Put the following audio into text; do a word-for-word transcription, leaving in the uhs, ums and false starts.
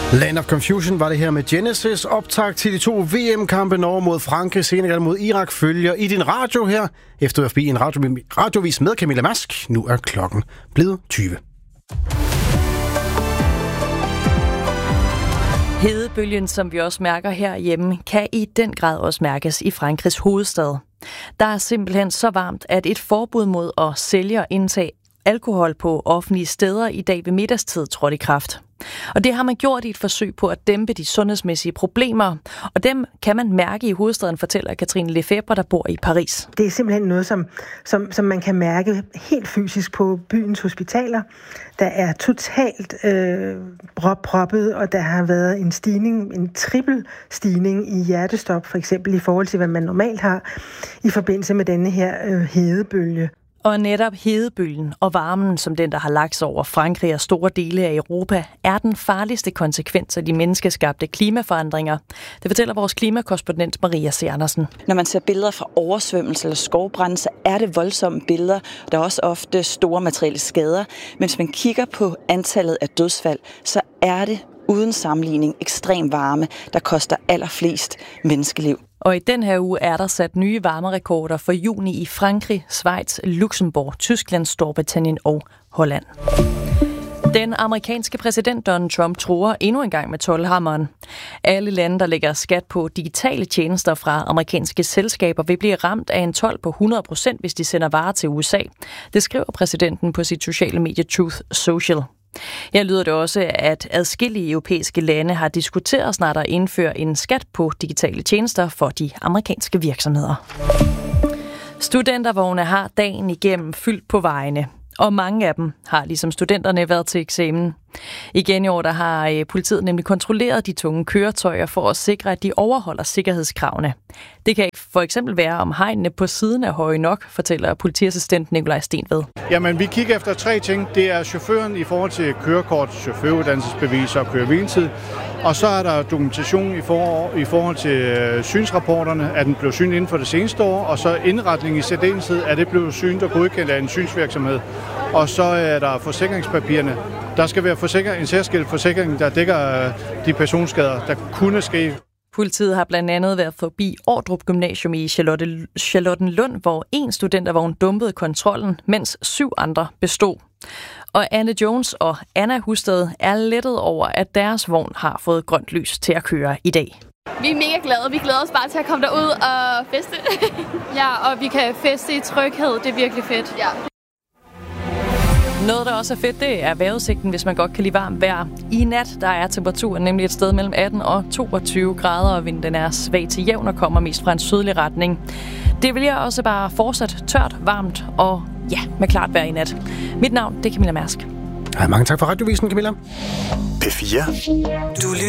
Land of Confusion var det her med Genesis. Optakt til de to V M-kampe, Norge mod Frankrig, Senegal mod Irak, følger i din radio her. Efter F B en radio, radiovis med Camilla Mask. Nu er klokken blevet tyve. Hedebølgen, som vi også mærker herhjemme, kan i den grad også mærkes i Frankrigs hovedstad. Der er simpelthen så varmt, at et forbud mod at sælge og indtage alkohol på offentlige steder i dag ved middagstid trådte i kraft. Og det har man gjort i et forsøg på at dæmpe de sundhedsmæssige problemer, og dem kan man mærke i hovedstaden, fortæller Katrine Lefebvre, der bor i Paris. Det er simpelthen noget, som, som, som man kan mærke helt fysisk på byens hospitaler. Der er totalt øh, proppet, og der har været en stigning, en trippel stigning i hjertestop, for eksempel i forhold til, hvad man normalt har i forbindelse med denne her øh, hedebølge. Og netop hedebølgen og varmen, som den, der har lagt sig over Frankrig og store dele af Europa, er den farligste konsekvens af de menneskeskabte klimaforandringer. Det fortæller vores klimakorrespondent Maria C. Andersen. Når man ser billeder fra oversvømmelse eller skovbrand, så er det voldsomme billeder. Der er også ofte store materielle skader. Men hvis man kigger på antallet af dødsfald, så er det uden sammenligning ekstrem varme, der koster allerflest menneskeliv. Og i den her uge er der sat nye varmerekorder for juni i Frankrig, Schweiz, Luxembourg, Tyskland, Storbritannien og Holland. Den amerikanske præsident Donald Trump truer endnu en gang med toldhammeren. Alle lande, der lægger skat på digitale tjenester fra amerikanske selskaber, vil blive ramt af en told på hundrede procent, hvis de sender varer til U S A. Det skriver præsidenten på sit sociale medie Truth Social. Her lyder det også, at adskillige europæiske lande har diskuteret snart at indføre en skat på digitale tjenester for de amerikanske virksomheder. Studentervogne har dagen igennem fyldt på vejene, og mange af dem har ligesom studenterne været til eksamen. Igen i år der har politiet nemlig kontrolleret de tunge køretøjer for at sikre, at de overholder sikkerhedskravene. Det kan for eksempel være, om hegnene på siden er høje nok, fortæller politiassistent Nikolaj Stenved. Jamen, vi kigger efter tre ting. Det er chaufføren i forhold til kørekort, chaufføruddannelsesbevis og køre-hviletid. Og så er der dokumentation i, for, i forhold til synsrapporterne, at den blev synet inden for det seneste år, og så indretning i særdeleshed, at det blev synet og godkendt af en synsvirksomhed. Og så er der forsikringspapirerne. Der skal være forsikring, en særskilt forsikring, der dækker de personskader, der kunne ske. Politiet har blandt andet været forbi Ordrup Gymnasium i Charlotte, Charlottenlund, hvor en studentervogn dumpede kontrollen, mens syv andre bestod. Og Anne Jones og Anna Husted er lettet over, at deres vogn har fået grønt lys til at køre i dag. Vi er mega glade. Vi glæder os bare til at komme derud og feste. Ja, og vi kan feste i tryghed. Det er virkelig fedt. Ja. Noget, der også er fedt, det er vejrudsigten, hvis man godt kan lide varmt vejr. I nat der er temperaturen nemlig et sted mellem atten og toogtyve grader, og vinden er svag til jævn og kommer mest fra en sydlig retning. Det bliver også bare fortsat tørt, varmt og ja, med klart vejr i nat. Mit navn, det er Camilla Mask. Ja, mange tak for radiovisen, Camilla. P fire. Du